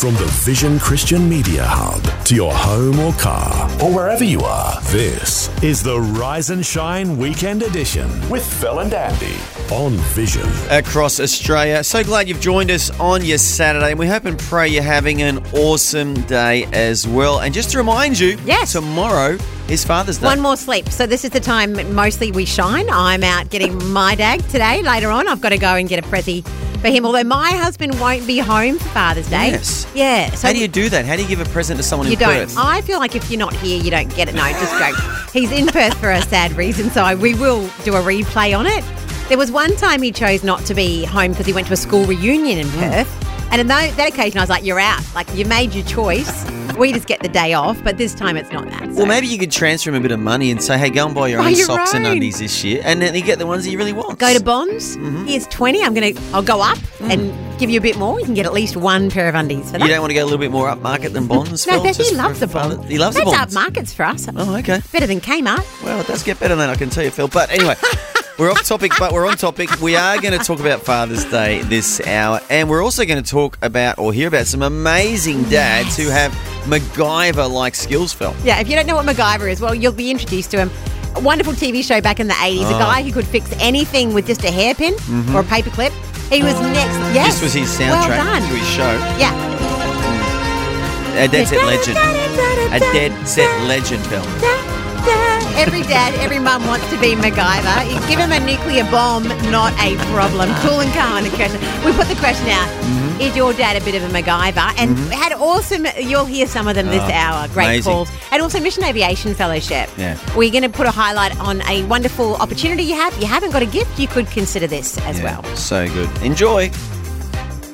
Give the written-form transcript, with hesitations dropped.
From the Vision Christian Media Hub to your home or car or wherever you are, this is the Rise and Shine Weekend Edition with Phil and Andy on Vision. Across Australia. So glad you've joined us on your Saturday, and we hope and pray you're having an awesome day as well. And just to remind you, Yes. tomorrow is Father's Day. One more sleep. So this is the time mostly we shine. I'm out getting my dad today. Later on, I've got to go and get a pressie for him, although my husband won't be home for Father's Day. Yes. Yeah. So How do you do that? How do you give a present to someone you in don't. Perth? I feel like if you're not here, you don't get it. No, just joke. He's in Perth for a sad reason, so we will do a replay on it. There was one time he chose not to be home because he went to a school reunion in Perth. And on that occasion, I was like, you're out. Like, you made your choice. We just get the day off, but this time it's not that. So. Well, maybe you could transfer him a bit of money and say, hey, go and buy your Buy own your socks and own. undies this year, and then you get the ones that you really want. Go to Bonds. Here's 20. I'll go up and give you a bit more. You can get at least one pair of undies for that. You don't want to go a little bit more upmarket than Bonds, No, Phil? but Just he loves for the Bonds. He loves the That's Bonds. up markets for us. Oh, okay. Better than Kmart. Well, it does get better than I can tell you, Phil. But anyway, we're off topic, but we're on topic. We are going to talk about Father's Day this hour, and we're also going to talk about or hear about some amazing dads who have MacGyver-like skills, Phil. Yeah, if you don't know what MacGyver is, well, you'll be introduced to him. A wonderful TV show back in the 80s. A guy who could fix anything with just a hairpin or a paperclip. He was next. Yes. This was his Well soundtrack done. to his show. Yeah. A Dead Set Legend. A Dead Set Legend, Phil. Every dad, every mum wants to be MacGyver. You give him a nuclear bomb, not a problem. Cool and calm under question. We put the question out. Is your dad a bit of a MacGyver? And had awesome, you'll hear some of them this hour. Great amazing. calls. And also Mission Aviation Fellowship. Yeah. We're going to put a highlight on a wonderful opportunity you have. You haven't got a gift, you could consider this as well. So good. Enjoy.